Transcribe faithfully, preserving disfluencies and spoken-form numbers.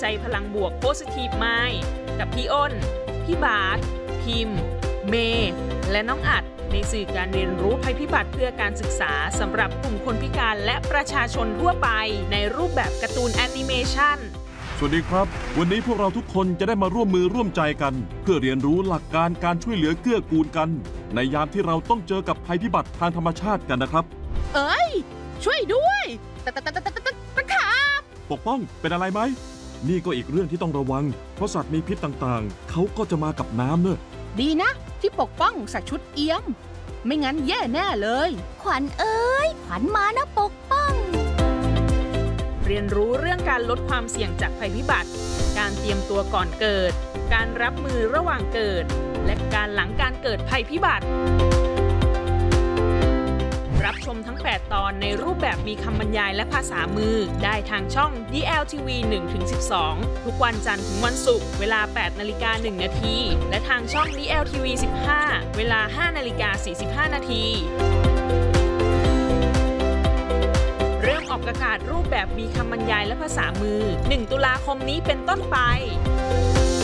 ใจพลังบวก Positive Mind กับพี่อ้น พี่บาสพิมพ์ เมย์และน้องอัดในสื่อการเรียนรู้ภัยพิบัติเพื่อการศึกษาสำหรับกลุ่มคนพิการและประชาชนทั่วไปในรูปแบบการ์ตูนแอนิเมชันสวัสดีครับวันนี้พวกเราทุกคนจะได้มาร่วมมือร่วมใจกันเพื่อเรียนรู้หลักการการช่วยเหลือเกื้อกูลกันในยามที่เราต้องเจอกับภัยพิบัติทางธรรมชาติกันนะครับเอ้ยช่วยด้วยตะตะตะตะตะตะตะขาบปกป้องเป็นอะไรไหมนี่ก็อีกเรื่องที่ต้องระวังเพราะสัตว์มีพิษต่างๆเขาก็จะมากับน้ำเนอะดีนะที่ปกป้องใส่ชุดเอี้ยมไม่งั้นแย่แน่เลยขวัญเอ้ยขวัญมานะปกป้องเรียนรู้เรื่องการลดความเสี่ยงจากภัยพิบัติการเตรียมตัวก่อนเกิดการรับมือระหว่างเกิดและการหลังการเกิดภัยพิบัติรับชมทั้งแปดตอนในรูปแบบมีคำบรรยายและภาษามือได้ทางช่อง ดี แอล ที วี หนึ่งถึงสิบสอง ทุกวันจันทร์ถึงวันศุกร์เวลา แปดนาฬิกาหนึ่งนาทีและทางช่อง ดี แอล ที วี สิบห้า เวลา ห้านาฬิกาสี่สิบห้านาทีเริ่มออกอากาศรูปแบบมีคำบรรยายและภาษามือหนึ่งตุลาคมนี้เป็นต้นไป